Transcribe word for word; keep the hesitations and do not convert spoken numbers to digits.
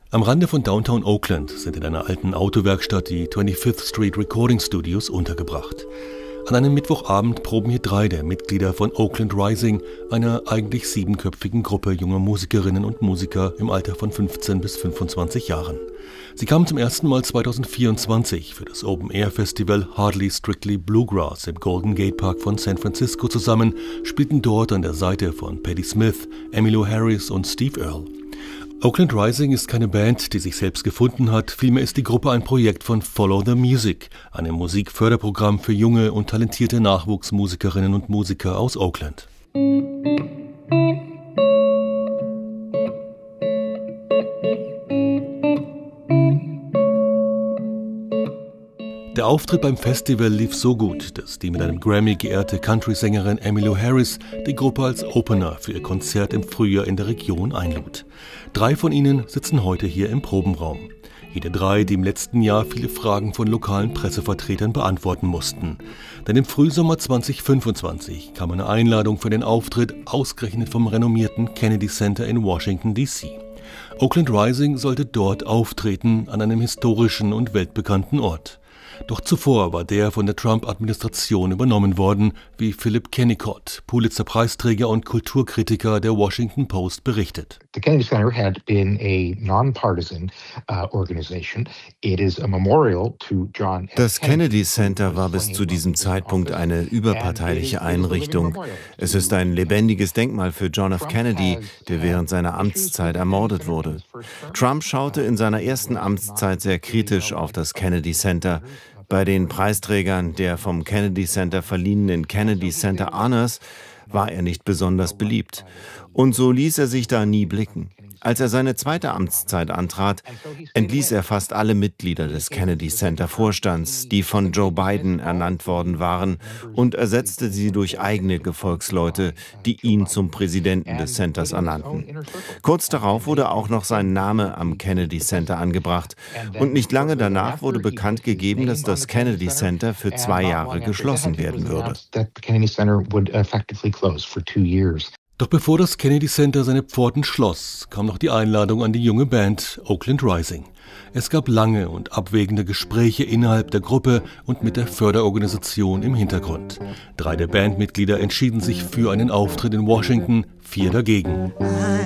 Am Rande von Downtown Oakland sind in einer alten Autowerkstatt die twenty-fifth Street Recording Studios untergebracht. An einem Mittwochabend proben hier drei der Mitglieder von Oakland Rising, einer eigentlich siebenköpfigen Gruppe junger Musikerinnen und Musiker im Alter von fünfzehn bis fünfundzwanzig Jahren. Sie kamen zum ersten Mal zweitausendvierundzwanzig für das Open-Air-Festival Hardly Strictly Bluegrass im Golden Gate Park von San Francisco zusammen, spielten dort an der Seite von Patti Smith, Emmylou Harris und Steve Earle. Oakland Rising ist keine Band, die sich selbst gefunden hat, vielmehr ist die Gruppe ein Projekt von Follow the Music, einem Musikförderprogramm für junge und talentierte Nachwuchsmusikerinnen und Musiker aus Oakland. Der Auftritt beim Festival lief so gut, dass die mit einem Grammy geehrte Country-Sängerin Emmylou Harris die Gruppe als Opener für ihr Konzert im Frühjahr in der Region einlud. Drei von ihnen sitzen heute hier im Probenraum. Jede drei, die im letzten Jahr viele Fragen von lokalen Pressevertretern beantworten mussten. Denn im Frühsommer zweitausendfünfundzwanzig kam eine Einladung für den Auftritt ausgerechnet vom renommierten Kennedy Center in Washington D C Oakland Rising sollte dort auftreten, an einem historischen und weltbekannten Ort. Doch zuvor war der von der Trump-Administration übernommen worden, wie Philip Kennicott, Pulitzer-Preisträger und Kulturkritiker der Washington Post, berichtet. The Kennedy Center had been a nonpartisan uh, organization. It is a memorial to John F. Das Kennedy Center war bis zu diesem Zeitpunkt eine überparteiliche Einrichtung. Es ist ein lebendiges Denkmal für John F. Kennedy, der während seiner Amtszeit ermordet wurde. Trump schaute in seiner ersten Amtszeit sehr kritisch auf das Kennedy Center. Bei den Preisträgern der vom Kennedy Center verliehenen Kennedy Center Honors war er nicht besonders beliebt. Und so ließ er sich da nie blicken. Als er seine zweite Amtszeit antrat, entließ er fast alle Mitglieder des Kennedy Center Vorstands, die von Joe Biden ernannt worden waren, und ersetzte sie durch eigene Gefolgsleute, die ihn zum Präsidenten des Centers ernannten. Kurz darauf wurde auch noch sein Name am Kennedy Center angebracht. Und nicht lange danach wurde bekannt gegeben, dass das Kennedy Center für zwei Jahre geschlossen werden würde. Doch bevor das Kennedy Center seine Pforten schloss, kam noch die Einladung an die junge Band Oakland Rising. Es gab lange und abwägende Gespräche innerhalb der Gruppe und mit der Förderorganisation im Hintergrund. Drei der Bandmitglieder entschieden sich für einen Auftritt in Washington, vier dagegen.